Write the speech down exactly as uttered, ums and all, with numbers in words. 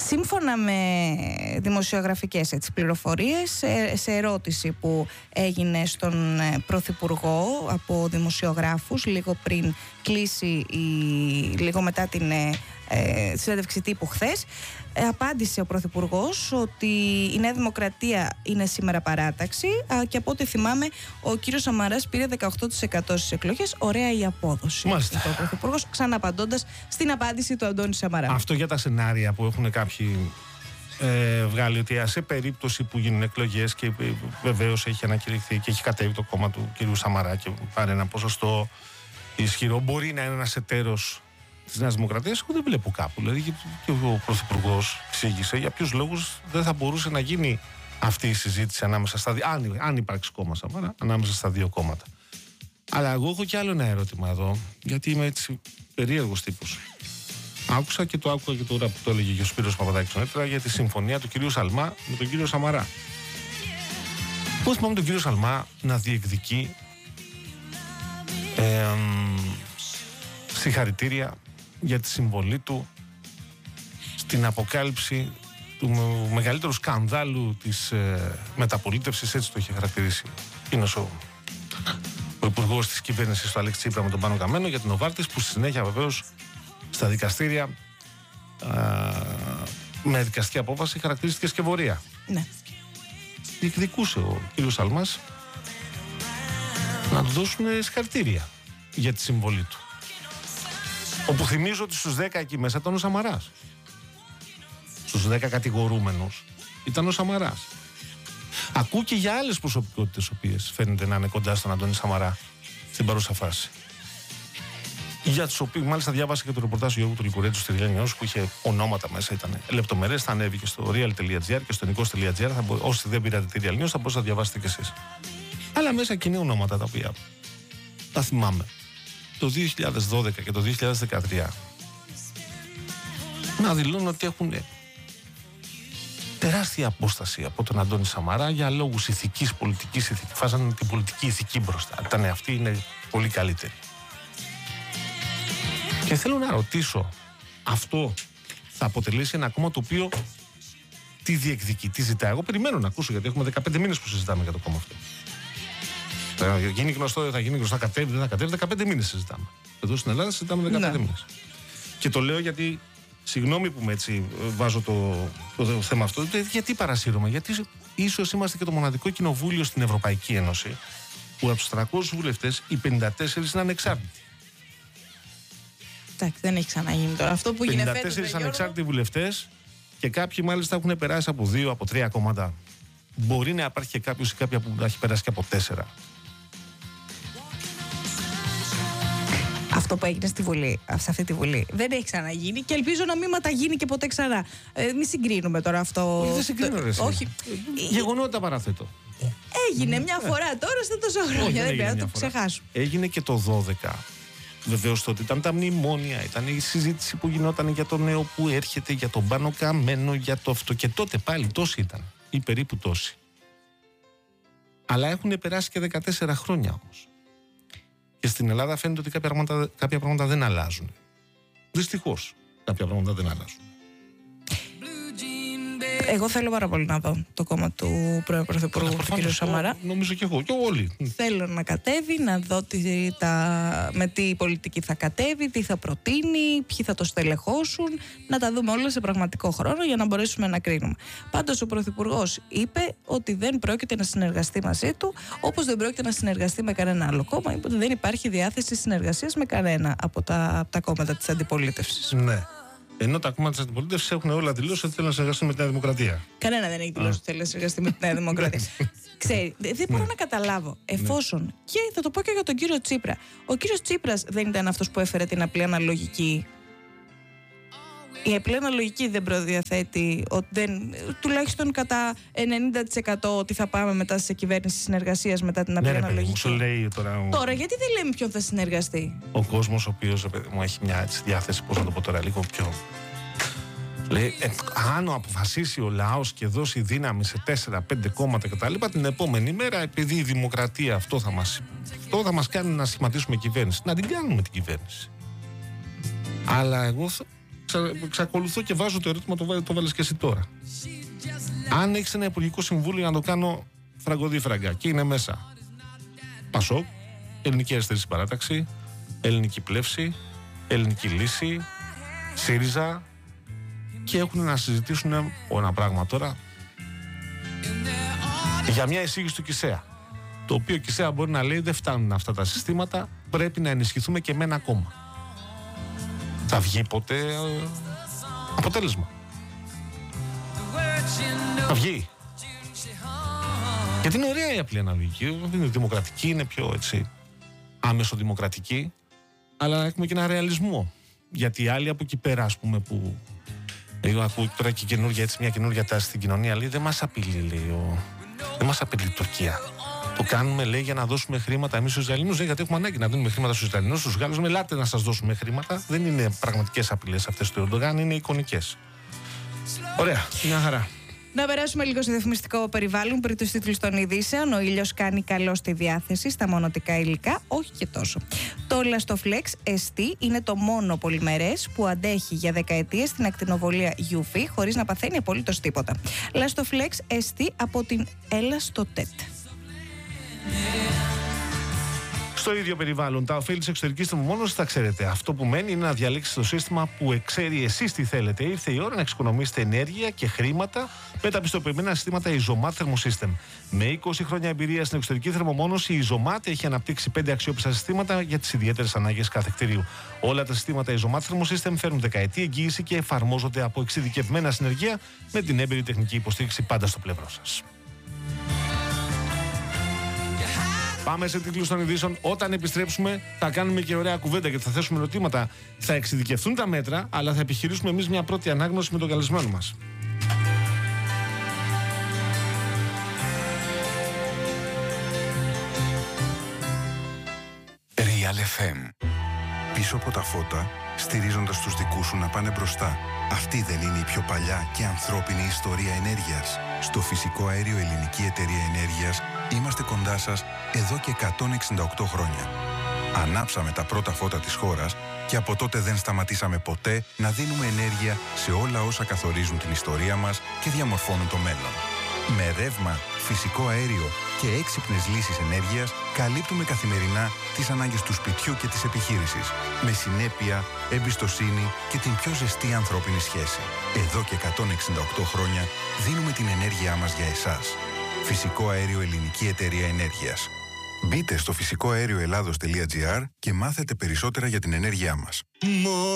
Σύμφωνα με δημοσιογραφικές έτσι, πληροφορίες, σε, σε ερώτηση που έγινε στον Πρωθυπουργό από δημοσιογράφους λίγο πριν κλείσει, η, λίγο μετά την ε, συνέντευξη τύπου χθες, ε, απάντησε ο Πρωθυπουργός ότι η Νέα Δημοκρατία είναι σήμερα παράταξη α, και από ό,τι θυμάμαι ο κύριος Σαμαράς πήρε δεκαοκτώ τοις εκατό στις εκλογές. Ωραία η απόδοση. Μάλιστα. Ο Πρωθυπουργός ξαναπαντώντας στην απάντηση του Αντώνη Σαμαρά. Αυτό για τα σενάρια που έχουν κάποιοι ε, βγάλει, ότι σε περίπτωση που γίνουν εκλογές και ε, βεβαίως έχει ανακηρυχθεί και έχει κατέβει το κόμμα του κ. Σαμαρά και πάρει ένα ποσοστό ισχυρό, μπορεί να είναι ένας εταίρος της Νέας Δημοκρατίας. Εγώ δεν βλέπω κάπου. Δηλαδή και ο Πρωθυπουργός εξήγησε για ποιους λόγους δεν θα μπορούσε να γίνει αυτή η συζήτηση ανάμεσα στα δύο, αν, αν υπάρξει κόμμα Σαμαρά, ανάμεσα στα δύο κόμματα. Αλλά εγώ έχω κι άλλο ένα ερώτημα εδώ, γιατί είμαι έτσι περίεργος τύπος. Άκουσα και το άκουγα και τώρα που το έλεγε και ο Σπύρος Παπαδάκης νωρίτερα για τη συμφωνία του κυρίου Σαλμά με τον κύριο Σαμαρά. Πώς θυμάμαι τον κύριο Σαλμά να διεκδικεί ε, συγχαρητήρια για τη συμβολή του στην αποκάλυψη του μεγαλύτερου σκανδάλου της ε, μεταπολίτευσης, έτσι το είχε χαρακτηρίσει. Είναι ο, ο υπουργός της κυβέρνησης του Αλέξη Τσίπρα με τον Πάνο Καμένο για την Νοβάρτης, που στη συνέχεια βεβαίως στα δικαστήρια α, με δικαστική απόφαση χαρακτηρίστηκε σκευωρία. Ναι. Διεκδικούσε ο κύριος Σαλμάς να του δώσουν συγχαρητήρια για τη συμβολή του. Όπου θυμίζω ότι στους δέκα εκεί μέσα ήταν ο Σαμαράς. Στους δέκα κατηγορούμενους ήταν ο Σαμαράς. Ακούω και για άλλες προσωπικότητες, οποίες φαίνεται να είναι κοντά στον Αντώνη Σαμαρά στην παρούσα φάση. Για τους οποίους, μάλιστα, διάβασα και το ρεπορτάζ του Γιώργου του Λικουρέτου στη Real News, που είχε ονόματα μέσα, ήταν λεπτομερές. Θα ανέβει και στο real τελεία gr και στο nikos τελεία gr. Όσοι δεν πήρατε τη Real News, θα μπορούσατε να διαβάσετε κι εσείς. Αλλά μέσα εκεί είναι ονόματα τα οποία τα θυμάμαι. Το δύο χιλιάδες δώδεκα και το δύο χιλιάδες δεκατρία να δηλώνουν ότι έχουν τεράστια απόσταση από τον Αντώνη Σαμαρά για λόγους ηθικής, πολιτικής ηθικής. Φάζανε την πολιτική ηθική μπροστά. Ήταν αυτή, είναι πολύ καλύτερη. Και θέλω να ρωτήσω, αυτό θα αποτελέσει ένα κόμμα το οποίο τι διεκδικεί, τι ζητά? Εγώ περιμένω να ακούσω, γιατί έχουμε δεκαπέντε μήνες που συζητάμε για το κόμμα αυτό. Θα γίνει γνωστό, δεν θα γίνει γνωστό, θα κατέβει, δεν θα κατέβει, δεκαπέντε μήνες συζητάμε. Εδώ στην Ελλάδα συζητάμε δεκαπέντε ναι. μήνες. Και το λέω γιατί, συγγνώμη που με έτσι βάζω το, το, το θέμα αυτό, γιατί παρασύρωμα? Γιατί ίσως είμαστε και το μοναδικό κοινοβούλιο στην Ευρωπαϊκή Ένωση που από τους τριακόσιους βουλευτές οι πενήντα τέσσερις είναι ανεξάρτητοι. Εντάξει, δεν έχει ξαναγίνει τώρα αυτό που γίνεται. πενήντα τέσσερις ανεξάρτητοι βουλευτές και κάποιοι μάλιστα έχουν περάσει από δύο, από τρία κόμματα. Μπορεί να υπάρχει και κάποιος ή κάποια που έχει περάσει και από τέσσερα. Αυτό που έγινε στη Βουλή, σε αυτή τη Βουλή, δεν έχει ξαναγίνει και ελπίζω να μην ματαγίνει και ποτέ ξανά. Ε, μην συγκρίνουμε τώρα αυτό. Όχι, δεν συγκρίνω, ρε. Όχι. Γεγονότα παραθέτω. Έγινε μια φορά τώρα στα τόσα χρόνια. Δεν πρέπει να το ξεχάσουμε. Έγινε και το δώδεκα. Βεβαίως τότε ήταν τα μνημόνια, ήταν η συζήτηση που γινόταν για το νέο που έρχεται, για τον Πάνο Καμένο, για το αυτό. Και τότε πάλι τόσοι ήταν, ή περίπου τόσοι. Αλλά έχουν περάσει και δεκατέσσερα χρόνια όμως. Και στην Ελλάδα φαίνεται ότι κάποια πράγματα, κάποια πράγματα δεν αλλάζουν. Δυστυχώς κάποια πράγματα δεν αλλάζουν. Εγώ θέλω πάρα πολύ να δω το κόμμα του πρώην Πρωθυπουργού, του κ. Σαμαρά. Νομίζω και εγώ, και όλοι. Θέλω να κατέβει, να δω τι, τα, με τι πολιτική θα κατέβει, τι θα προτείνει, ποιοι θα το στελεχώσουν, να τα δούμε όλα σε πραγματικό χρόνο για να μπορέσουμε να κρίνουμε. Πάντως ο Πρωθυπουργός είπε ότι δεν πρόκειται να συνεργαστεί μαζί του, όπως δεν πρόκειται να συνεργαστεί με κανένα άλλο κόμμα. Είπε ότι δεν υπάρχει διάθεση συνεργασίας με κανένα από τα, από τα κόμματα της αντιπολίτευσης. Ναι. Ενώ τα κόμματα της αντιπολίτευσης έχουν όλα δηλώσει ότι θέλουν να συνεργαστούν με τη Νέα Δημοκρατία. Κανένα δεν έχει δηλώσει ότι θέλει να συνεργαστεί με τη Νέα Δημοκρατία. Ξέρει, δεν μπορώ να καταλάβω. Εφόσον, και θα το πω και για τον κύριο Τσίπρα, ο κύριος Τσίπρας δεν ήταν αυτός που έφερε την απλή αναλογική. Η απλή αναλογική δεν προδιαθέτει, ότι δεν, τουλάχιστον κατά ενενήντα τοις εκατό ότι θα πάμε μετά σε κυβέρνηση συνεργασίας μετά την απλή ναι, αναλογική. Μου σου λέει τώρα, τώρα, γιατί δεν λέμε ποιον θα συνεργαστεί? Ο κόσμος ο οποίος μου έχει μια έτσι, διάθεση, πώς να το πω τώρα, λίγο πιο. Λέει, ε, αν αποφασίσει ο λαός και δώσει δύναμη σε τέσσερα πέντε κόμματα κτλ., την επόμενη μέρα, επειδή η δημοκρατία αυτό θα μας, αυτό θα μας κάνει να σχηματίσουμε κυβέρνηση, να την κάνουμε την κυβέρνηση. Αλλά εγώ Ξακολουθώ και βάζω το ερώτημα, το, το βάλες και εσύ τώρα. Αν έχεις ένα Υπουργικό Συμβούλιο, να το κάνω φραγκοδίφραγκα και είναι μέσα Πασόκ, Ελληνική Αριστερή Συμπαράταξη, Ελληνική Πλεύση, Ελληνική Λύση, ΣΥΡΙΖΑ, και έχουν να συζητήσουν ένα πράγμα τώρα για μια εισήγηση του ΚΙΣΕΑ. Το οποίο ο ΚΙΣΕΑ μπορεί να λέει: δεν φτάνουν αυτά τα συστήματα, πρέπει να ενισχυθούμε και με ένα κόμμα. Θα βγει ποτέ ε, αποτέλεσμα? Θα βγει? Γιατί είναι ωραία η απλή αναλογική. Είναι δημοκρατική, είναι πιο έτσι άμεσο δημοκρατική, αλλά έχουμε και ένα ρεαλισμό. Γιατί οι άλλοι από εκεί πέρα, ας πούμε, που εγώ ακούω τώρα και καινούργια, έτσι, μια καινούργια τάση στην κοινωνία, λέει: δεν μας απειλεί, λέει, ο... δεν μας απειλεί η Τουρκία. Το κάνουμε, λέει, για να δώσουμε χρήματα εμείς στους Ισραηλινούς, λέει, γιατί έχουμε ανάγκη να δίνουμε χρήματα στους Ισραηλινούς, στους Γάλλους. Ελάτε να σας δώσουμε χρήματα. Δεν είναι πραγματικές απειλές αυτές του Ερντογάν, είναι εικονικές. Ωραία, μια χαρά. Να περάσουμε λίγο στο διαφημιστικό περιβάλλον πριν τους τίτλους των ειδήσεων. Ο ήλιος κάνει καλό στη διάθεση στα μονοτικά υλικά, όχι και τόσο. Το Elastoflex ες τι είναι το μόνο πολυμερές που αντέχει για δεκαετίες στην ακτινοβολία γιου βι χωρίς να παθαίνει απολύτως τίποτα. Elastoflex ες τι από την Elastotet. Στο ίδιο περιβάλλον, τα ωφέλη της εξωτερικής θερμομόνωσης τα ξέρετε. Αυτό που μένει είναι να διαλέξετε το σύστημα που εξέρει εσείς τι θέλετε. Ήρθε η ώρα να εξοικονομήσετε ενέργεια και χρήματα με τα πιστοποιημένα συστήματα Isomat Thermosystem. Με είκοσι χρόνια εμπειρία στην εξωτερική θερμομόνωση, η Isomat έχει αναπτύξει πέντε αξιόπιστα συστήματα για τις ιδιαίτερες ανάγκες κάθε κτηρίου. Όλα τα συστήματα Isomat Thermosystem φέρνουν δεκαετή εγγύηση και εφαρμόζονται από εξειδικευμένα συνεργεία με την έμπειρη τεχνική υποστήριξη πάντα στο πλευρό σας. Πάμε σε τίτλους των ειδήσεων. Όταν επιστρέψουμε, θα κάνουμε και ωραία κουβέντα γιατί θα θέσουμε ερωτήματα. Θα εξειδικευθούν τα μέτρα, αλλά θα επιχειρήσουμε εμείς μια πρώτη ανάγνωση με τον καλεσμένο μας. Real εφ εμ. Πίσω από τα φώτα, στηρίζοντας τους δικούς σου να πάνε μπροστά. Αυτή δεν είναι η πιο παλιά και ανθρώπινη ιστορία ενέργειας? Στο Φυσικό Αέριο Ελληνική Εταιρεία Ενέργειας είμαστε κοντά σας εδώ και εκατόν εξήντα οκτώ χρόνια. Ανάψαμε τα πρώτα φώτα της χώρας και από τότε δεν σταματήσαμε ποτέ να δίνουμε ενέργεια σε όλα όσα καθορίζουν την ιστορία μας και διαμορφώνουν το μέλλον. Με ρεύμα, φυσικό αέριο και έξυπνες λύσεις ενέργειας καλύπτουμε καθημερινά τις ανάγκες του σπιτιού και της επιχείρησης. Με συνέπεια, εμπιστοσύνη και την πιο ζεστή ανθρώπινη σχέση. Εδώ και εκατόν εξήντα οκτώ χρόνια δίνουμε την ενέργειά μας για εσάς. Φυσικό Αέριο Ελληνική Εταιρεία Ενέργειας. Μπείτε στο φυσικό αέριο ελλάδος τελεία τζι άρ και μάθετε περισσότερα για την ενέργειά μας.